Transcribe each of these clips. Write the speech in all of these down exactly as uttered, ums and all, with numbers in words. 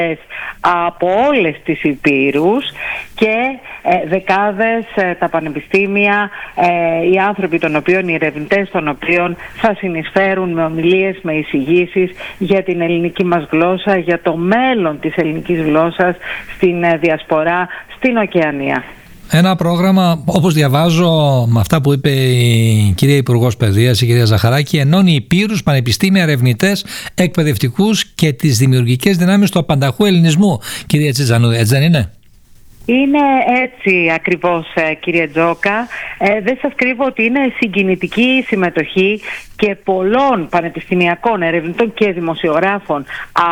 από όλες τις υπήρους και ε, δεκάδες ε, τα πανεπιστήμια, ε, οι άνθρωποι των οποίων, οι ερευνητές των οποίων θα συνεισφέρουν με ομιλίες, με εισηγήσεις για την ελληνική μας γλώσσα, για το μέλλον της ελληνικής γλώσσας στην ε, διασπορά, στην Οκεανία. Ένα πρόγραμμα, όπως διαβάζω με αυτά που είπε η κυρία Υπουργός Παιδείας, η κυρία Ζαχαράκη, ενώνει υπήρους, πανεπιστήμια, ερευνητές, εκπαιδευτικούς και τις δημιουργικές δυνάμεις του απανταχού ελληνισμού. Κυρία Τσιζανούδη, έτσι δεν είναι? Είναι έτσι ακριβώς, κύριε Τζόκα. Ε, δεν σας κρύβω ότι είναι συγκινητική η συμμετοχή και πολλών πανεπιστημιακών ερευνητών και δημοσιογράφων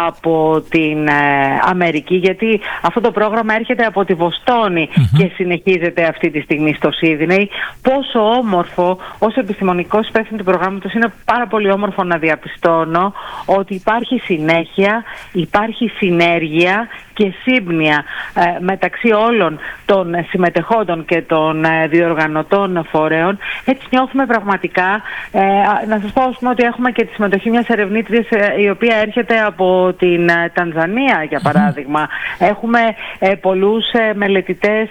από την ε, Αμερική, γιατί αυτό το πρόγραμμα έρχεται από τη Βοστόνη mm-hmm. και συνεχίζεται αυτή τη στιγμή στο Σίδνεϊ. Πόσο όμορφο, ως επιστημονικός υπεύθυνο του προγράμματος, είναι πάρα πολύ όμορφο να διαπιστώνω ότι υπάρχει συνέχεια, υπάρχει συνέργεια και σύμπνοια ε, μεταξύ όλων των συμμετεχόντων και των ε, διοργανωτών φορέων. Έτσι νιώθουμε πραγματικά, ε, να σας πω πούμε, ότι έχουμε και τη συμμετοχή μιας ερευνήτριας ε, η οποία έρχεται από την ε, Τανζανία, για παράδειγμα. Έχουμε ε, πολλούς ε, μελετητές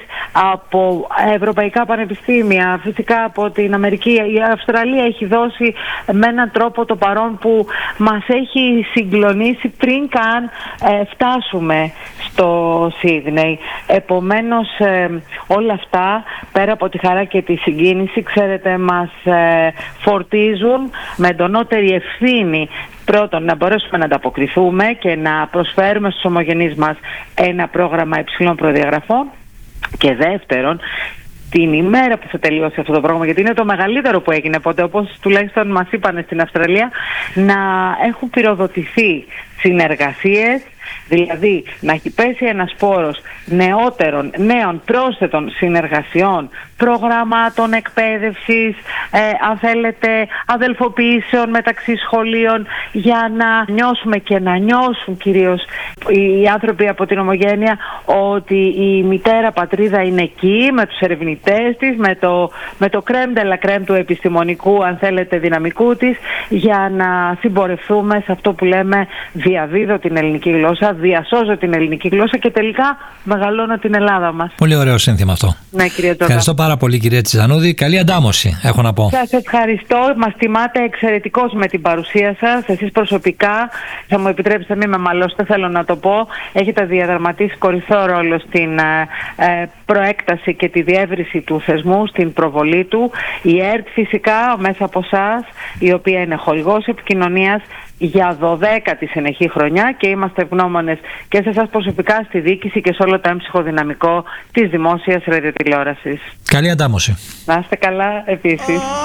από ευρωπαϊκά πανεπιστήμια, φυσικά από την Αμερική. Η Αυστραλία έχει δώσει με έναν τρόπο το παρόν που μας έχει συγκλονίσει πριν καν ε, φτάσουμε στο Σίδνεϊ. Επομένως ε, όλα αυτά, πέρα από τη χαρά και τη συγκίνηση, ξέρετε, μας ε, φορτίζουν με εντονότερη ευθύνη. Πρώτον, να μπορέσουμε να ανταποκριθούμε και να προσφέρουμε στους ομογενείς μας ένα πρόγραμμα υψηλών προδιαγραφών, και δεύτερον, την ημέρα που θα τελειώσει αυτό το πρόγραμμα, γιατί είναι το μεγαλύτερο που έγινε ποτέ, όπως τουλάχιστον μας είπανε στην Αυστραλία, να έχουν πυροδοτηθεί συνεργασίες, δηλαδή να έχει πέσει ένας σπόρος νεότερων, νέων πρόσθετων συνεργασιών, προγραμμάτων εκπαίδευσης, ε, αν θέλετε αδελφοποιήσεων μεταξύ σχολείων, για να νιώσουμε και να νιώσουν κυρίως οι άνθρωποι από την ομογένεια ότι η μητέρα πατρίδα είναι εκεί με τους ερευνητές της, με το, με το κρέμ de la crème του επιστημονικού, αν θέλετε, δυναμικού της, για να συμπορευτούμε σε αυτό που λέμε διαδίδω την ελληνική γλώσσα, διασώζω την ελληνική γλώσσα και τελικά μεγαλώνω την Ελλάδα μας. Πολύ ωραίο σύνθημα αυτό. Ναι, κυρία Τζόκα. Ευχαριστώ πάρα πολύ, κυρία Τσιζανούδη. Καλή αντάμωση, έχω να πω. Σας ευχαριστώ. Μας τιμάτε εξαιρετικώς με την παρουσία σας. Εσείς προσωπικά, θα μου επιτρέψετε, μην με μαλώσετε, θέλω να το πω, έχετε διαδραματίσει κορυφαίο ρόλο στην ε, προέκταση και τη διεύρυνση του θεσμού, στην προβολή του. Η ΕΡΤ φυσικά μέσα από εσάς, η οποία είναι χορηγός επικοινωνίας για δωδέκατη συνεχή χρονιά, και είμαστε ευγνώμονες και σε εσάς προσωπικά, στη διοίκηση και σε όλο το έμψυχο δυναμικό της δημόσιας ραδιοτηλεόρασης. Καλή αντάμωση. Να είστε καλά επίσης.